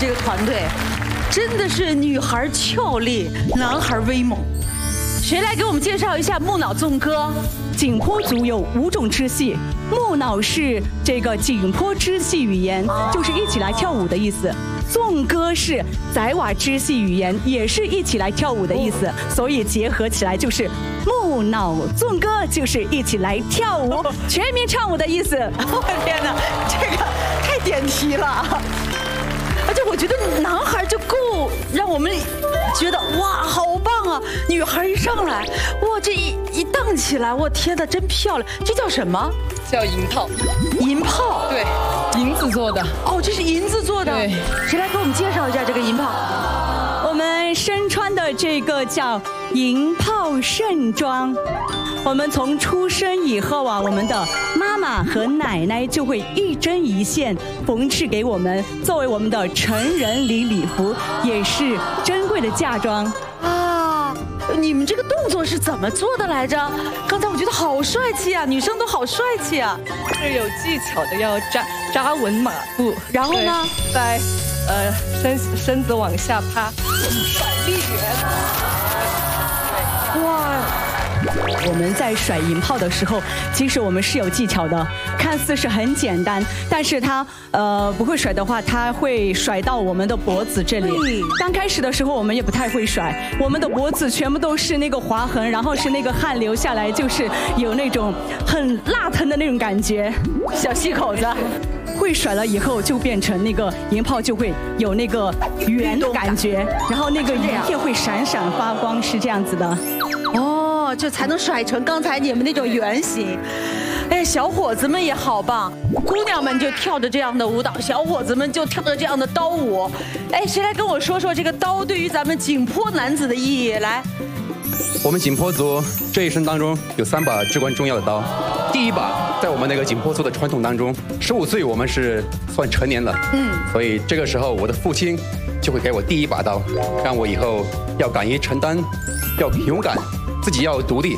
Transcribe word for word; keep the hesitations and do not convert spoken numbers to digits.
这个团队，真的是女孩俏丽，男孩威猛。谁来给我们介绍一下木脑纵歌？ 景颇族有五种支系，木脑是这个景颇支系语言，就是一起来跳舞的意思。纵歌是宰瓦支系语言，也是一起来跳舞的意思，所以结合起来就是木脑纵歌，就是一起来跳舞、全民唱舞的意思。 我的天哪，这个太点题了！而且我觉得男孩就够让我们觉得哇，好棒啊！女孩一上来，哇，这一一荡起来，我天哪，真漂亮！这叫什么？ 叫银炮。 银炮？ 对，银子做的。 哦，这是银子做的。 对， 谁来给我们介绍一下这个银炮？ 我们身穿的这个叫银炮盛装。我们从出生以后啊，我们的妈妈和奶奶就会一针一线缝制给我们，作为我们的成人礼礼服，也是珍贵的嫁妆啊。你们这个动作是怎么做的来着？刚才我觉得好帅气啊，女生都好帅气啊。 是有技巧的，要扎扎稳马步， 然后呢， 再呃身身子往下趴，甩力圆。 哇！ 我们在甩银炮的时候，其实我们是有技巧的，看似是很简单，但是它呃不会甩的话，它会甩到我们的脖子这里。刚开始的时候我们也不太会甩，我们的脖子全部都是那个划痕，然后是那个汗流下来，就是有那种很辣疼的那种感觉，小细口子。会甩了以后就变成那个银炮就会有那个圆的感觉，然后那个银片会闪闪发光，是这样子的。 哦，就才能甩成刚才你们那种圆形。哎，小伙子们也好棒，姑娘们就跳着这样的舞蹈，小伙子们就跳着这样的刀舞。哎，谁来跟我说说这个刀对于咱们景颇男子的意义？来， 我们景颇族这一生当中有三把至关重要的刀。第一把，在我们那个景颇族的传统当中，十五岁我们是算成年了，嗯，所以这个时候我的父亲就会给我第一把刀，让我以后要敢于承担，要勇敢，自己要独立。